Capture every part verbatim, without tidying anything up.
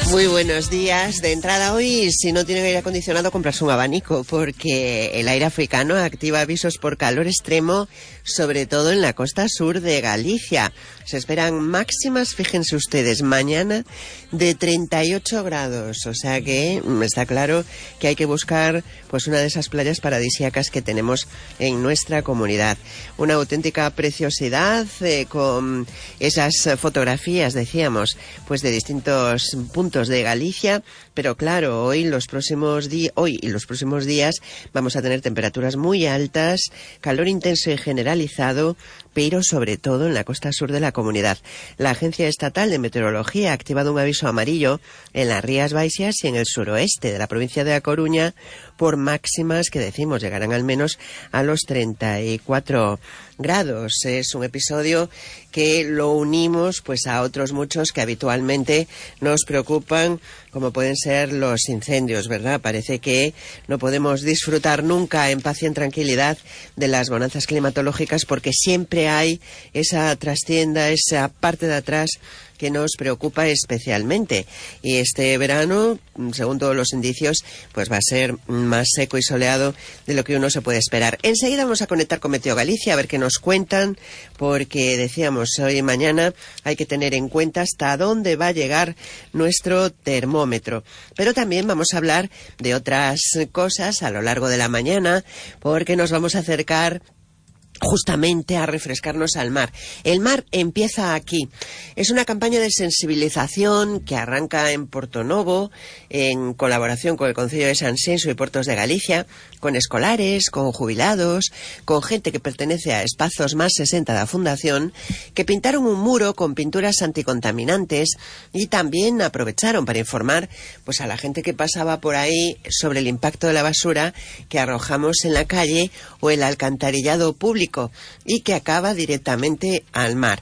Muy buenos días. De entrada hoy, si no tienen aire acondicionado, comprarse un abanico, porque el aire africano activa avisos por calor extremo, sobre todo en la costa sur de Galicia. Se esperan máximas, fíjense ustedes, mañana de treinta y ocho grados. O sea que está claro que hay que buscar pues una de esas playas paradisíacas que tenemos en nuestra comunidad. Una auténtica preciosidad eh, con esas fotografías, decíamos, pues de distintos puntos de Galicia, pero claro, hoy los próximos di- hoy y los próximos días vamos a tener temperaturas muy altas, calor intenso y generalizado, pero sobre todo en la costa sur de la comunidad. La Agencia Estatal de Meteorología ha activado un aviso amarillo en las Rías Baixas y en el suroeste de la provincia de A Coruña por máximas que decimos llegarán al menos a los treinta y cuatro grados. Es un episodio que lo unimos pues a otros muchos que habitualmente nos preocupan, como pueden ser los incendios, ¿verdad? Parece que no podemos disfrutar nunca en paz y en tranquilidad de las bonanzas climatológicas porque siempre hay esa trastienda, esa parte de atrás que nos preocupa especialmente. Y este verano, según todos los indicios, pues va a ser más seco y soleado de lo que uno se puede esperar. Enseguida vamos a conectar con Meteo Galicia a ver qué nos cuentan, porque decíamos, hoy y mañana hay que tener en cuenta hasta dónde va a llegar nuestro termómetro. Pero también vamos a hablar de otras cosas a lo largo de la mañana, porque nos vamos a acercar justamente a refrescarnos al mar. El mar empieza aquí. Es una campaña de sensibilización que arranca en Portonovo, en colaboración con el Concello de Sanxenxo y Puertos de Galicia, con escolares, con jubilados, con gente que pertenece a Espazos Más sesenta de la Fundación, que pintaron un muro con pinturas anticontaminantes y también aprovecharon para informar pues a la gente que pasaba por ahí sobre el impacto de la basura que arrojamos en la calle o el alcantarillado público y que acaba directamente al mar.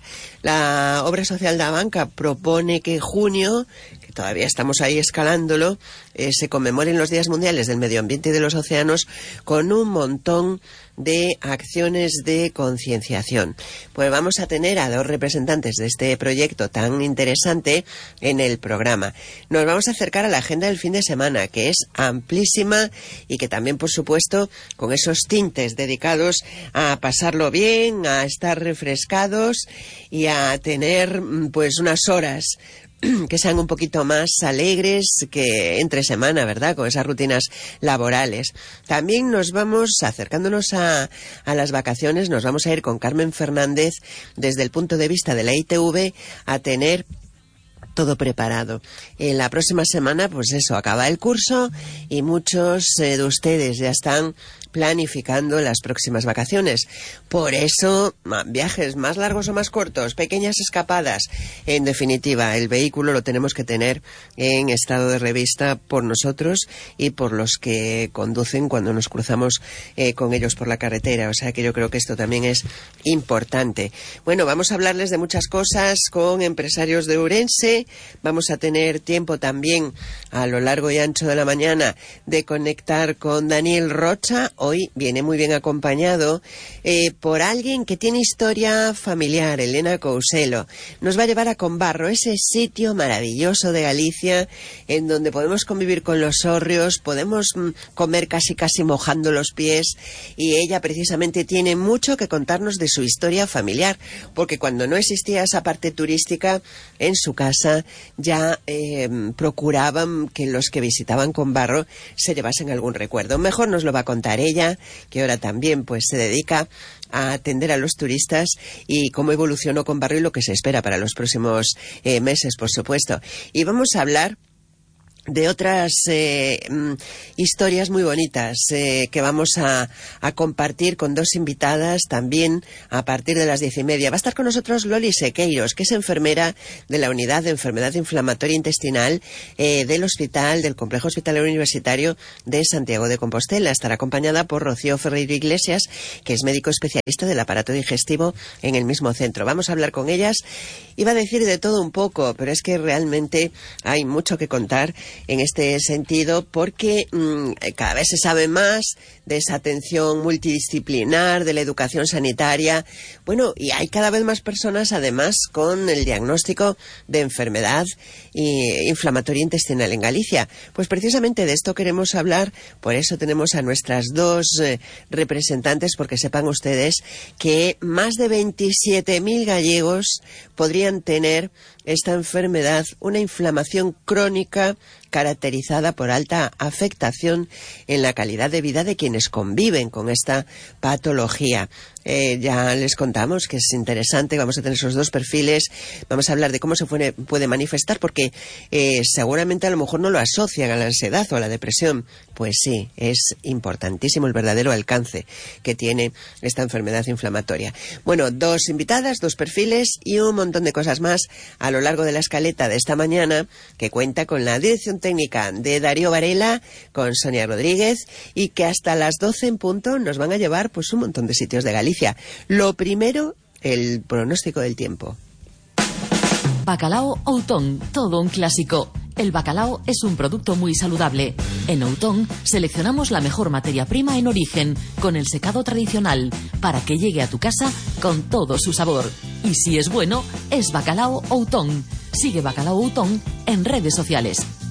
La Obra Social da Banca propone que en junio, que todavía estamos ahí escalándolo, eh, se conmemoren los Días Mundiales del Medio Ambiente y de los Océanos con un montón de acciones de concienciación. Pues vamos a tener a dos representantes de este proyecto tan interesante en el programa. Nos vamos a acercar a la agenda del fin de semana, que es amplísima y que también, por supuesto, con esos tintes dedicados a pasarlo bien, a estar refrescados y a tener pues unas horas que sean un poquito más alegres que entre semana, ¿verdad?, con esas rutinas laborales. También nos vamos, acercándonos a, a las vacaciones, nos vamos a ir con Carmen Fernández desde el punto de vista de la I T V a tener todo preparado. En la próxima semana, pues eso, acaba el curso y muchos eh, de ustedes ya están planificando las próximas vacaciones. Por eso, viajes más largos o más cortos, pequeñas escapadas. En definitiva, el vehículo lo tenemos que tener en estado de revista por nosotros y por los que conducen cuando nos cruzamos eh, con ellos por la carretera. O sea que yo creo que esto también es importante. Bueno, vamos a hablarles de muchas cosas con empresarios de Ourense. Vamos a tener tiempo también a lo largo y ancho de la mañana de conectar con Daniel Rocha. Hoy viene muy bien acompañado eh, por alguien que tiene historia familiar, Elena Couselo. Nos va a llevar a Combarro, ese sitio maravilloso de Galicia en donde podemos convivir con los hórreos, podemos mm, comer casi casi mojando los pies, y ella precisamente tiene mucho que contarnos de su historia familiar, porque cuando no existía esa parte turística en su casa ya eh, procuraban que los que visitaban Combarro se llevasen algún recuerdo. Mejor nos lo va a contar ella, que ahora también pues se dedica a atender a los turistas, y cómo evolucionó Combarro y lo que se espera para los próximos eh, meses, por supuesto. Y vamos a hablar de otras eh, historias muy bonitas eh, que vamos a, a compartir con dos invitadas también a partir de las diez y media. Va a estar con nosotros Loli Sequeiros, que es enfermera de la Unidad de Enfermedad Inflamatoria Intestinal eh, del Hospital, del Complejo Hospitalario Universitario de Santiago de Compostela. Estará acompañada por Rocío Ferreiro Iglesias, que es médico especialista del aparato digestivo en el mismo centro. Vamos a hablar con ellas. Iba a decir de todo un poco, pero es que realmente hay mucho que contar en este sentido porque mmm, cada vez se sabe más de esa atención multidisciplinar, de la educación sanitaria. Bueno, y hay cada vez más personas además con el diagnóstico de enfermedad inflamatoria intestinal en Galicia. Pues precisamente de esto queremos hablar, por eso tenemos a nuestras dos eh, representantes, porque sepan ustedes que más de veintisiete mil gallegos podrían tener esta enfermedad, una inflamación crónica caracterizada por alta afectación en la calidad de vida de quienes conviven con esta patología. Eh, ya les contamos que es interesante, vamos a tener esos dos perfiles, vamos a hablar de cómo se puede, puede manifestar, porque eh, seguramente a lo mejor no lo asocian a la ansiedad o a la depresión. Pues sí, es importantísimo el verdadero alcance que tiene esta enfermedad inflamatoria. Bueno, dos invitadas, dos perfiles y un montón de cosas más a lo largo de la escaleta de esta mañana, que cuenta con la dirección técnica de Darío Varela, con Sonia Rodríguez, y que hasta las doce en punto nos van a llevar pues un montón de sitios de Galicia. Lo primero, el pronóstico del tiempo. Bacalao Outón, todo un clásico. El bacalao es un producto muy saludable. En Outón seleccionamos la mejor materia prima en origen, con el secado tradicional, para que llegue a tu casa con todo su sabor. Y si es bueno, es Bacalao Outón. Sigue Bacalao Outón en redes sociales.